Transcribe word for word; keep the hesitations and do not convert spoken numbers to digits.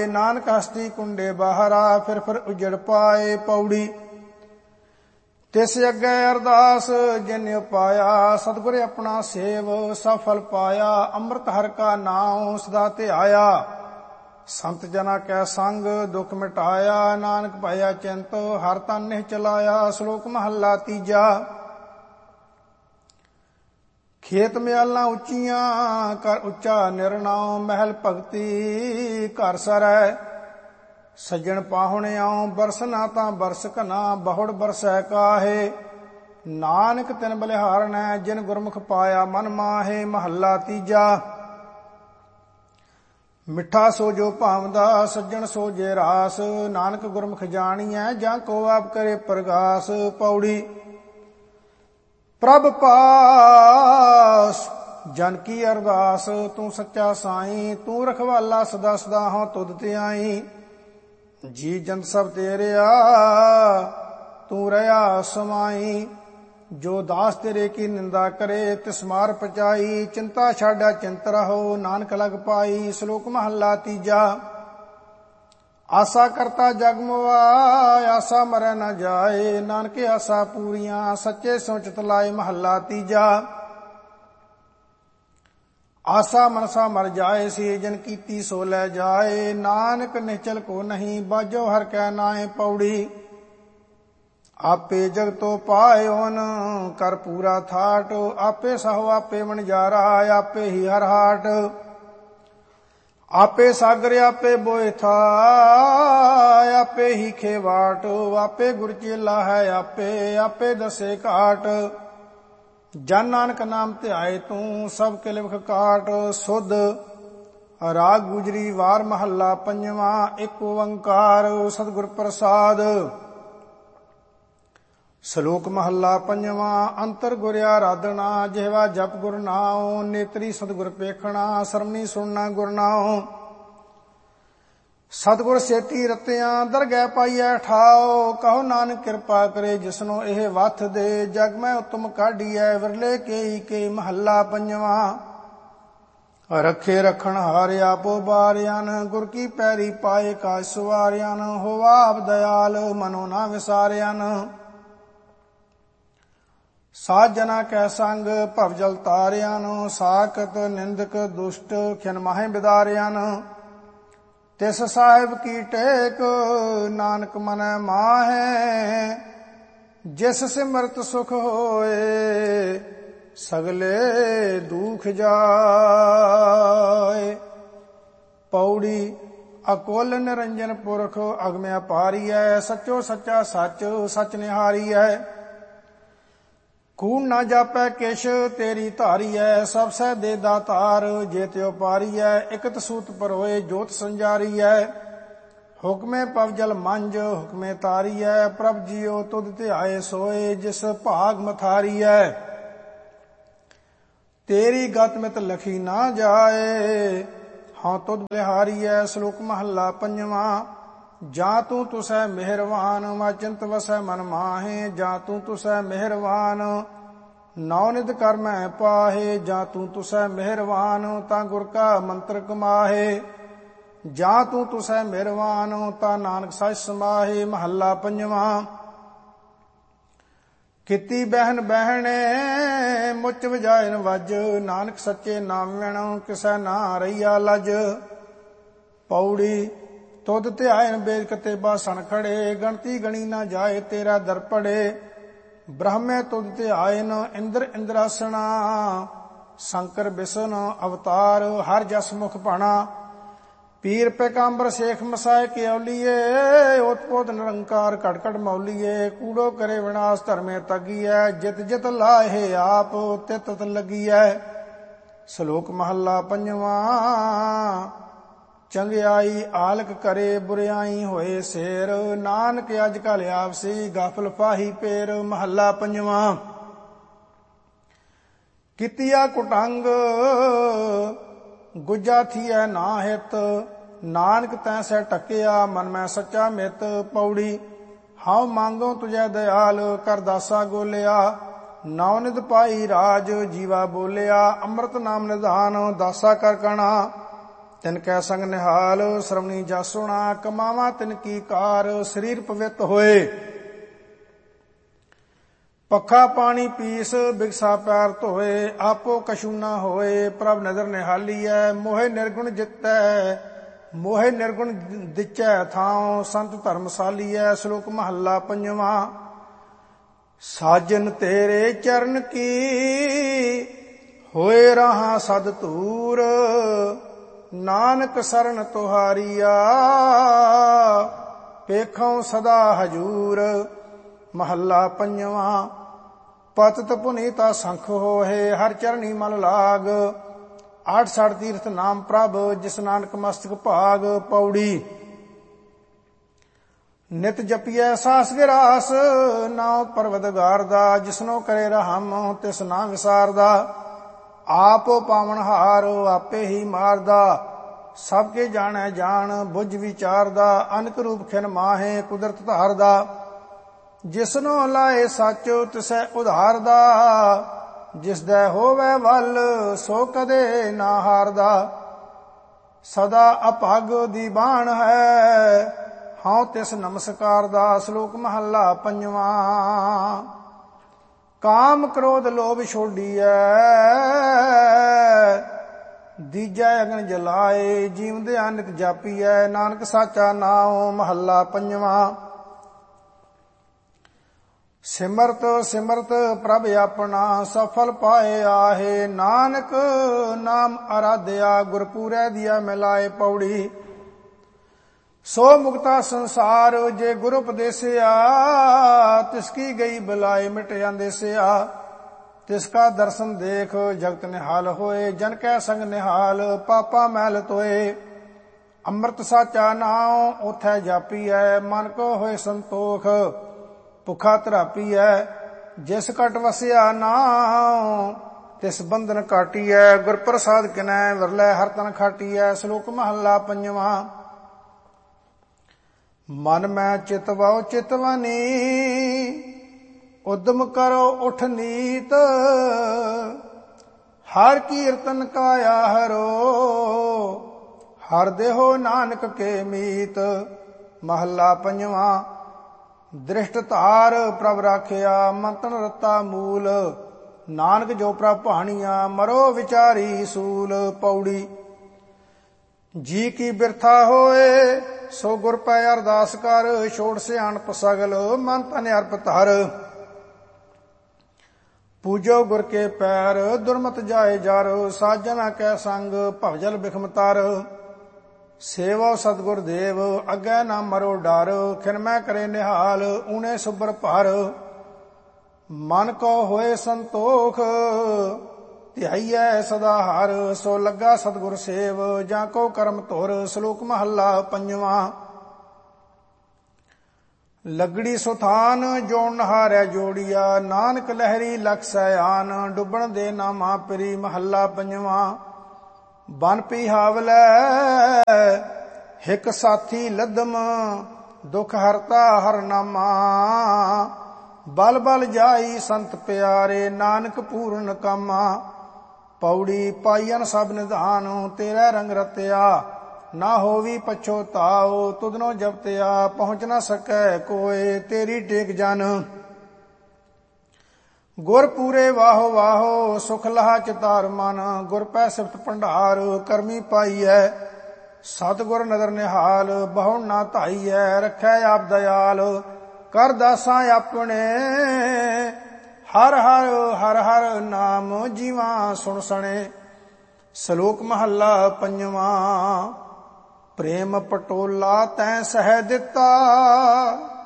ਨਾਨਕ ਹਸਤੀ ਕੁੰਡੇ ਬਾਹਰਾ, ਫਿਰ ਫਿਰ ਉਜੜ ਪਾਏ। ਪੌੜੀ ਤਿਸ ਅੱਗੇ ਅਰਦਾਸ ਜਿਨ ਪਾਇਆ, ਸਤਿਗੁਰ ਆਪਣਾ ਸੇਵ ਸਫਲ ਪਾਇਆ। ਅੰਮ੍ਰਿਤ ਹਰਿ ਕਾ ਨਾਮ ਸਦਾ ਧਿਆਇਆ, ਸੰਤ ਜਨਾ ਕੈ ਸੰਗ ਦੁਖ ਮਿਟਾਇਆ। ਨਾਨਕ ਭਇਆ ਚਿੰਤ ਹਰ ਤਨ ਨਿਹ ਚਲਾਇਆ। ਸ਼ਲੋਕ ਮਹੱਲਾ ਤੀਜਾ। ਖੇਤ ਮਿਆਲਾਂ ਉੱਚੀਆਂ ਕਰ ਉੱਚਾ ਨਿਰਣਾਉ, ਮਹਿਲ ਭਗਤੀ ਘਰ ਸਰੈ। ਸੱਜਣ ਪਾਹੁਣਿਆਉ ਬਰਸ ਨਾ ਤਾਂ ਬਰਸ ਘਨਾ, ਬਹੁੜ ਬਰਸੈ ਕਾਹੇ। ਨਾਨਕ ਤਿਨ ਬਲਿਹਾਰਣੈ ਜਿਨ ਗੁਰਮੁਖ ਪਾਇਆ ਮਨ ਮਾਹੇ। ਮਹੱਲਾ ਤੀਜਾ। ਮਿੱਠਾ ਸੋ ਜੋ ਭਾਵਦਾ ਸੱਜਣ ਸੋ ਜੇ ਰਾਸ, ਨਾਨਕ ਗੁਰਮੁਖ ਜਾਣੀਐ ਜਾਂ ਕੋ ਆਪ ਕਰੇ ਪ੍ਰਗਾਸ। ਪੌੜੀ ਪ੍ਰਭ ਪਾਸ ਜਨ ਕੀ ਅਰਦਾਸ, ਤੂੰ ਸੱਚਾ ਸਾਈਂ ਤੂੰ ਰਖਵਾਲਾ ਸਦਾ ਸਦਾ ਹਉ ਤੁਧ ਤੇ ਆਈ। ਜੀ ਜੰਤ ਸਭ ਤੇਰਿਆ ਤੂੰ ਰਹਾ ਸਮਾਈ, ਜੋ ਦਾਸ ਤੇਰੇ ਕੀ ਨਿੰਦਾ ਕਰੇ ਤਿਸ ਮਾਰ ਪਚਾਈ। ਚਿੰਤਾ ਛਾਡਾ ਚਿੰਤ ਰਹੋ ਨਾਨਕ ਲਗ ਪਾਈ। ਸ਼ਲੋਕ ਮਹੱਲਾ ਤੀਜਾ। ਆਸਾ ਕਰਤਾ ਜਗ ਮੁਆ ਆਸਾ ਮਰੈ ਨ ਜਾਏ, ਨਾਨਕੇ ਆਸਾ ਪੂਰੀਆਂ ਸੱਚੇ ਸੋ ਚਿਤ ਲਾਏ। ਮਹੱਲਾ ਤੀਜਾ। ਆਸਾ ਮਨਸਾ ਮਰ ਜਾਏ ਸੀ ਜਿਨ ਕੀਤੀ ਸੋ ਲੈ ਜਾਏ, ਨਾਨਕ ਨਿਚਲ ਕੋ ਨਹੀਂ ਬਾਜੋ ਹਰ ਕੈ ਨਾਏ। ਪੌੜੀ ਆਪੇ ਜਗਤੋ ਪਾਇਓਨ ਕਰ ਪੂਰਾ ਥਾਟ, ਆਪੇ ਸਹੁ ਆਪੇ ਵਣਜਾਰਾ ਆਪੇ ਹੀ ਹਰ ਹਾਟ। ਆਪੇ ਸਾਗਰ ਆਪੇ ਬੋਏ ਥਾ ਆਪੇ ਹੀ ਖੇਵਾਟ, ਆਪੇ ਗੁਰ ਚੇਲਾ ਹੈ ਆਪੇ ਆਪੇ ਦਸੇ ਘਾਟ। ਜਨ ਨਾਨਕ ਨਾਮ ਧਿਆਏ ਤੂੰ ਸਭ ਕੇ ਲਿਵਖ ਕਾਟ। ਸੁਧ ਰਾਗ ਗੁਜਰੀ ਵਾਰ ਮਹੱਲਾ ਪੰਜਵਾਂ। ਇੱਕ ਓੰਕਾਰ ਸਤਿਗੁਰ ਪ੍ਰਸਾਦ। ਸ਼ਲੋਕ ਮਹੱਲਾ ਪੰਜਵਾਂ। ਅੰਤਰ ਗੁਰ ਆਰਾਧਨਾ ਜਿਹਵਾ ਜਪ ਗੁਰ ਨਾਉ, ਨੇਤਰੀ ਸਤਿਗੁਰ ਪੇਖਣਾ ਸਰਮਣੀ ਸੁਣਨਾ ਗੁਰ ਨਾਉ। ਸਤਿਗੁਰ ਸੇਤੀ ਰਤਿਆਂ ਦਰਗਹਿ ਪਾਈਐ ਠਾਓ, ਕਹੋ ਨਾਨਕ ਕਿਰਪਾ ਕਰੇ ਜਿਸਨੂੰ ਇਹ ਵੱਥ ਦੇ। ਜਗ ਮੈਂ ਉਤਮ ਕਾਢੀਐ ਵਿਰਲੇ ਕੇਈ ਕੇ। ਮਹੱਲਾ ਪੰਜਵਾਂ। ਰੱਖੇ ਰਖਣ ਹਾਰ ਆਪੋ ਬਾਰਿਆਨ, ਗੁਰ ਕੀ ਪੈਰੀ ਪਾਏ ਕਾਜ ਸਵਾਰਿਆਨ। ਹੋਵਾ ਆਪ ਦਇਆਲ ਮਨੋ ਨਾ ਵਿਸਾਰਿਆਨ, ਸਾਧ ਜਨਾ ਕੈ ਸੰਗ ਭਵ ਜਲ ਤਾਰਿਆਨ। ਸਾਕਤ ਨਿੰਦਕ ਦੁਸ਼ਟ ਖਿਨ ਮਾਹੇ ਬਿਦਾਰਿਆਨ। ਤਿਸ ਸਾਹਿਬ ਕੀ ਟੇਕ ਨਾਨਕ ਮਨੈ ਮਾਹੈ, ਜਿਸ ਸਿਮਰਤ ਸੁਖ ਹੋਏ ਸਗਲੇ ਦੁਖ ਜਾਏ। ਪੌੜੀ ਅਕੁਲ ਨਿਰੰਜਨ ਪੁਰਖ ਅਗਮ ਅਪਾਰੀਐ, ਸੱਚੋ ਸੱਚਾ ਸੱਚ ਸੱਚ ਨਿਹਾਰੀਐ। ਕੂੜ ਨਾ ਜਾਪੈ ਕਿਛ ਤੇਰੀ ਧਾਰੀਐ, ਸਭ ਸਹਿ ਦੇ ਦਾਤਾਰ ਜੇ ਤਿਉ ਪਾਰੀਐ। ਇਕਤ ਸੂਤ ਪਰੋਏ ਜੋਤ ਸੰਜਾਰੀਐ, ਹੁਕਮੇ ਪਵ ਜਲ ਮੰਜ ਹੁਕਮੇ ਤਾਰੀਐ। ਪ੍ਰਭ ਜੀਓ ਤੁਧ ਧਿਆਏ ਸੋਏ, ਜਿਸ ਭਾਗ ਮਥਾਰੀਐ। ਤੇਰੀ ਗਤ ਮਿਤ ਲਖੀ ਨਾ ਜਾਏ, ਹਾਂ ਤੁਧ ਬਿਹਾਰੀਐ। ਸ਼ਲੋਕ ਮਹੱਲਾ ਪੰਜਵਾਂ। ਜਾਂ ਤੂੰ ਤੁਸੈ ਮਿਹਰਵਾਨ ਮਾ ਚਿੰਤ ਵਸੈ ਮਨ ਮਾਹੇ। ਜਾਂ ਤੂੰ ਤੁਸੈ ਮਿਹਰਵਾਨ ਨੌ ਨਿਧ ਕਰ ਮੈਂ ਪਾਹੇ। ਜਾਂ ਤੂੰ ਤੁਸੈ ਮਿਹਰਵਾਨ ਤਾਂ ਗੁਰ ਕਾ ਮੰਤਰ ਕਮਾਹੇ। ਜਾਂ ਤੂੰ ਤੁਸੈ ਮਿਹਰਵਾਨ ਤਾਂ ਨਾਨਕ ਸਚ ਸਮਾਹੇ। ਮਹੱਲਾ ਪੰਜਵਾਂ। ਕੀਤੀ ਬਹਿਨ ਬਹਿਣੇ ਮੁੱਚ ਵਜਾਇਨ ਵੱਜ, ਨਾਨਕ ਸੱਚੇ ਨਾਮ ਵਿਣ ਕਿਸੈ ਨਾ ਰਹੀਆ ਲਜ। ਪੌੜੀ ਤੁਧ ਧਿਆਇਨ ਬੇਦ ਕਤੇ ਬਾਸਣ ਖੜੇ, ਗਣਤੀ ਗਣੀ ਨਾ ਜਾਏ ਤੇਰਾ ਦਰ ਪੜੇ। ਬ੍ਰਹਮੇ ਤੁਧ ਧਿਆਇਨ ਇੰਦਰ ਇੰਦਰਾਸਣਾ, ਸ਼ੰਕਰ ਬਿਸ਼ਨ ਅਵਤਾਰ ਹਰ ਜਸ ਮੁਖ ਭਾਣਾ। ਪੀਰ ਪੈਗੰਬਰ ਸੇਖ ਮਸਾਏ ਕਿਉਲੀਏ, ਉਤਪੋਤ ਨਿਰੰਕਾਰ ਘਟ ਘਟ ਮੌਲੀਏ। ਕੂੜੋ ਕਰੇ ਵਿਨਾਸ਼ ਧਰਮੇ ਤਗੀਐ, ਜਿਤ ਜਿਤ ਲਾਹੇ ਆਪ ਤਿਤ ਤਿਤ ਲੱਗੀਐ। ਸ਼ਲੋਕ ਮਹੱਲਾ ਪੰਜਵਾਂ। ਚੰਗਿਆਈ ਆਲਕ ਕਰੇ ਬੁਰਿਆਈ ਹੋਏ ਸੇਰ, ਨਾਨਕ ਅੱਜ ਕਲ ਆਪਸੀ ਗਾਫਲ ਫਾਹੀ ਪੇਰ। ਮਹੱਲਾ ਪੰਜਵਾਂ। ਕੀਤੀਆ ਕੁਟੰਗ ਗੁੱਜਾ ਥੀਐ ਨਾ ਹਿਤ, ਨਾਨਕ ਤੈ ਸਹਿ ਟਕਿਆ ਮਨ ਮੈਂ ਸੱਚਾ ਮਿਤ। ਪੌੜੀ ਹਉ ਮੰਗੋ ਤੁਝੈ ਦਇਆਲ ਕਰ ਦਾਸਾ ਗੋਲਿਆ। ਨੌ ਨਿਧ ਪਾਈ ਰਾਜ ਜੀਵਾ ਬੋਲਿਆ, ਅੰਮ੍ਰਿਤ ਨਾਮ ਨਿਧਾਨ ਦਾਸਾ ਕਰ ਕਣਾ। ਤਿਨ ਕੈ ਸੰਗ ਨਿਹਾਲ ਸ਼ਰਵਣੀ ਜਸ ਸੁਣਾ ਕਮਾਵਾ ਤਿਨ ਕੀ ਕਾਰ ਸਰੀਰ ਪਵਿੱਤ ਹੋਏ ਪੱਖਾ ਪਾਣੀ ਪੀਸ ਬਿਗਸਾ ਪੈਰ ਧੋਏ ਆਪੋ ਕਛੂ ਨਾ ਹੋਏ ਪ੍ਰਭ ਨਦਰ ਨਿਹਾਲੀਐ ਮੋਹਿ ਨਿਰਗੁਣ ਜਿਤੈ ਮੋਹਿ ਨਿਰਗੁਣ ਦਿਚੈ ਥਾਉ ਸੰਤ ਧਰਮਸਾਲੀਐ ਸ਼ਲੋਕ ਮਹੱਲਾ ਪੰਜਵਾਂ ਸਾਜਨ ਤੇਰੇ ਚਰਨ ਕੀ ਹੋਏ ਰਹਾ ਸਦ ਧੂਰ ਨਾਨਕ ਸਰਨ ਤੁਹਾਰੀਆ ਪੇਖੋਂ ਸਦਾ ਹਜੂਰ ਮਹੱਲਾ ਪੰਜਵਾਂ ਪਤਿਤ ਪੁਨੀਤਾ ਸੰਖ ਹੋਏ ਹਰ ਚਰਣੀ ਮਨ ਲਾਗ ਆਠ ਸਠ ਤੀਰਥ ਨਾਮ ਪ੍ਰਭ ਜਿਸ ਨਾਨਕ ਮਸਤਕ ਭਾਗ ਪੌੜੀ ਨਿਤ ਜਪੀਐ ਸਾਸ ਗਿਰਾਸ ਨਾਉ ਪਰਵਦਗਾਰ ਦਾ ਜਿਸਨੋ ਕਰੇ ਰਹਮ ਤਿਸ ਨਾ ਵਿਸਾਰਦਾ ਆਪੋ ਪਾਵਨ ਹਾਰ ਆਪੇ ਹੀ ਮਾਰਦਾ ਸਭ ਕੇ ਜਾਣੈ ਜਾਣ ਬੁੱਝ ਵਿਚਾਰਦਾ ਅਨਕ ਰੂਪ ਖਿਨ ਮਾਹੇ ਕੁਦਰਤ ਧਾਰਦਾ ਜਿਸਨੋ ਲਾਏ ਸੱਚ ਤਿਸੈ ਉਧਾਰਦਾ ਜਿਸ ਦਾ ਹੋਵੇ ਵੱਲ ਸੋ ਕਦੇ ਨਾ ਹਾਰਦਾ ਸਦਾ ਅਭਗ ਦੀ ਬਾਣ ਹੈ ਹਉ ਤਿਸ ਨਮਸਕਾਰ ਦਾ ਸ਼ਲੋਕ ਮਹੱਲਾ ਪੰਜਵਾਂ ਕਾਮ ਕ੍ਰੋਧ ਲੋਭ ਛੋਡੀਐ ਦੀਜੈ ਅਗਨ ਜਲਾਏ ਜੀਵਦੇ ਅਨਿਤ ਜਾਪੀਐ ਨਾਨਕ ਸਾਚਾ ਨਾਉ ਮਹੱਲਾ ਪੰਜਵਾਂ ਸਿਮਰਤ ਸਿਮਰਤ ਪ੍ਰਭ ਆਪਣਾ ਸਫਲ ਪਾਏ ਆਹੇ ਨਾਨਕ ਨਾਮ ਅਰਾਧਿਆ ਗੁਰਪੂਰੈ ਦੀਆ ਮਿਲਾਏ ਪੌੜੀ ਸੋ ਮੁਕਤਾ ਸੰਸਾਰ ਜੇ ਗੁਰ ਉਪਦੇਸਿਆ ਤਿਸ ਕੀ ਗਈ ਬਲਾਏ ਮਿਟ ਅੰਦੇਸਿਆ ਤਿਸ ਕਾ ਦਰਸ਼ਨ ਦੇਖ ਜਗਤ ਨਿਹਾਲ ਹੋਏ ਜਨ ਕੈ ਸੰਗ ਨਿਹਾਲ ਪਾਪਾ ਮੈਲ ਤੋਏ ਅੰਮ੍ਰਿਤ ਸਾਚਾ ਨਾਉ ਉਥੈ ਜਾਪੀਐ ਮਨ ਕੋ ਹੋਏ ਸੰਤੋਖ ਭੁਖਾ ਤਰਾਪੀਐ ਜਿਸ ਘਟ ਵਸਿਆ ਨਾਉ ਤਿਸ ਬੰਧਨ ਕਾਟੀਐ ਗੁਰ ਪ੍ਰਸਾਦ ਕਿਨੈ ਵਿਰਲੇ ਹਰ ਤਨ ਖਾਟੀਐ ਸ਼ਲੋਕ ਮਹੱਲਾ ਪੰਜਵਾਂ ਮਨ ਮੈਂ ਚਿਤਵਾਉ ਚਿਤਵਨੀ ਉਦਮ ਕਰੋ ਉਠ ਨੀਤ ਹਰ ਕੀਰਤਨ ਕਾਇਆ ਹਰੋ ਹਰ ਦੇਹੋ ਨਾਨਕ ਕੇ ਮੀਤ ਮਹੱਲਾ ਪੰਜਵਾਂ ਦ੍ਰਿਸ਼ਟ ਧਾਰ ਪ੍ਰਭ ਰਾਖਿਆ ਮੰਤਨ ਰਤਾ ਮੂਲ ਨਾਨਕ ਜੋ ਪ੍ਰਭ ਭਾਣੀਆਂ ਮਰੋ ਵਿਚਾਰੀ ਸੂਲ ਪੌੜੀ ਜੀ ਕੀ ਬਿਰਥਾ ਹੋਏ ਸੋ ਗੁਰ ਪੈ ਅਰਦਾਸ ਕਰ ਛੋੜ ਸਿਆਣਪ ਸਗਲ ਮਨ ਤਨ ਅਰਪ ਧਰ ਪੂਜੋ ਗੁਰ ਕੇ ਪੈਰ ਦੁਰਮਤ ਜਾਏ ਜਰ ਸਾਜਨਾ ਕੈ ਸੰਗ ਭਵਜਲ ਬਿਖਮ ਤਰ ਸੇਵਾ ਸਤਿਗੁਰ ਦੇਵ ਅੱਗੇ ਨਾ ਮਰੋ ਡਰ ਖਿਨਮੈ ਕਰੇ ਨਿਹਾਲ ਊਣੇ ਸੁਬਰ ਭਰ ਮਨ ਕੋ ਹੋਏ ਸੰਤੋਖ ਧਿਆਈਐ ਸਦਾ ਹਰ ਸੋ ਲੱਗਾ ਸਤਿਗੁਰ ਸੇਵ ਜਾਂ ਕੋ ਕਰਮ ਧੁਰ ਸ਼ਲੋਕ ਮਹੱਲਾ ਪੰਜਵਾਂ ਲਗੜੀ ਸੁਥਾਨ ਜੋਣ ਨਹਾਰੈ ਜੋੜੀਆ ਨਾਨਕ ਲਹਿਰੀ ਲਖ ਸੈਆਨ ਡੁੱਬਣ ਦੇ ਨਾਮਾ ਪਰੀ ਮਹੱਲਾ ਪੰਜਵਾਂ ਬਨ ਪਿਹਾਵਲੈ ਹਿਕ ਸਾਥੀ ਲਦਮ ਦੁਖ ਹਰਤਾ ਹਰ ਨਾਮਾ ਬਲ ਬਲ ਜਾਈ ਸੰਤ ਪਿਆਰੇ ਨਾਨਕ ਪੂਰਨ ਕਾਮਾ ਪੌੜੀ ਪਾਈਨ ਸਭ ਨਿਧਾਨ ਤੇਰਾ ਰੰਗ ਰਤਿਆ ਨਾ ਹੋਵੀ ਪਛੋਤਾਓ ਤੁਧਨੋ ਜਪਤਿਆ ਪਹੁੰਚ ਨਾ ਸਕੈ ਕੋਏ ਤੇਰੀ ਟੇਕ ਜਨ ਗੁਰ ਪੂਰੇ ਵਾਹੋ ਵਾਹੋ ਸੁਖ ਲਹਾ ਚਿਤਾਰ ਮਨ ਗੁਰ ਪੈ ਸਿਫਤ ਭੰਡਾਰ ਕਰਮੀ ਪਾਈਐ ਸਤਿਗੁਰ ਨਦਰ ਨਿਹਾਲ ਬਹੁ ਨਾ ਧਾਈਐ ਰੱਖੈ ਆਪ ਦਇਆਲ ਕਰ ਦਾਸਾਂ ਆਪਣੇ ਹਰ ਹਰ ਹਰ ਹਰ ਨਾਮ ਜੀਵਾਂ ਸੁਣ ਸਣੇ ਸ਼ਲੋਕ ਮਹੱਲਾ ਪੰਜਵਾਂ ਪ੍ਰੇਮ ਪਟੋਲਾ ਤੈਂ ਸਹਿ ਦਿੱਤਾ